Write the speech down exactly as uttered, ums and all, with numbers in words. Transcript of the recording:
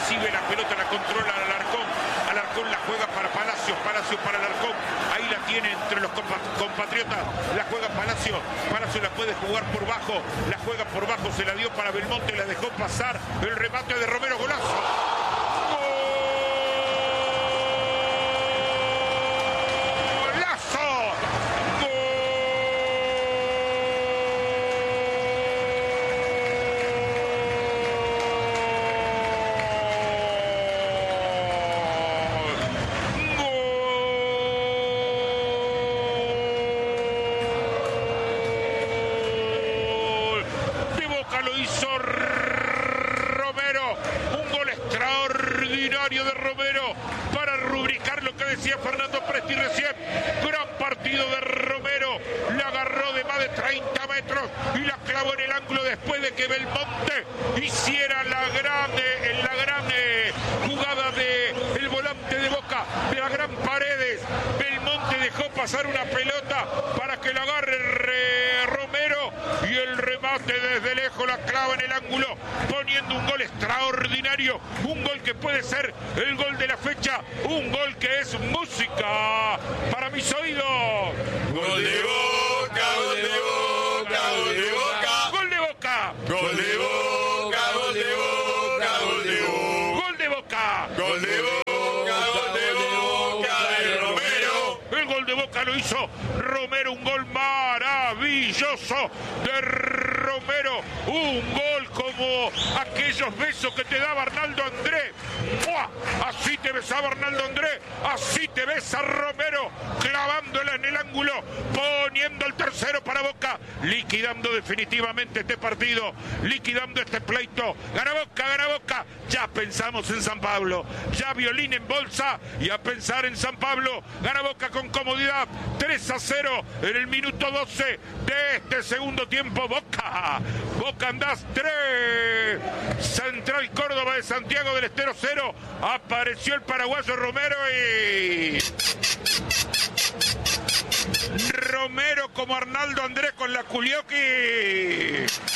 recibe la pelota, la controla Alarcón. Alarcón la juega para Palacios, Palacios para Alarcón. Ahí la tiene entre los compatriotas. La juega Palacios. Palacios la puede jugar por bajo. La juega por bajo, se la dio para Belmonte, la dejó pasar. El remate de Romero, golazo. Lo hizo Romero, un gol extraordinario de Romero para rubricar lo que decía Fernando Presti recién. Gran partido de Romero, la agarró de más de treinta metros y la clavó en el ángulo después de que Belmonte hiciera la gran, eh, la gran eh, jugada de el volante de Boca, de la gran Paredes. Belmonte dejó pasar una pelota para que la agarre eh, Romero y el remate desde lejos la clava en el ángulo, poniendo un gol extraordinario, un gol que puede ser el gol de la fecha, un gol que es música para mis oídos. Gol de Boca, gol de Boca, gol de Boca, gol de Boca, gol de Boca, gol de Boca, gol de Boca, gol de Boca, gol de Boca, gol de Boca de Romero. El gol de Boca lo hizo Romero, un gol maravilloso de Romero, un gol como aquellos besos que te daba Arnaldo André. ¡Mua! Así te besaba Arnaldo André, así te besa Romero, clavándola en el ángulo, poniendo el tercero para Boca, liquidando definitivamente este partido, liquidando este pleito. Gana Boca, gana Boca. Ya pensamos en San Pablo, ya violín en bolsa y a pensar en San Pablo. Gana Boca con comodidad, tres a cero en el minuto doce de este segundo tiempo. Boca, Boca andás tres. Central Córdoba de Santiago del Estero cero. Apareció el paraguayo Romero y... Romero como Arnaldo Andrés con la Culioqui.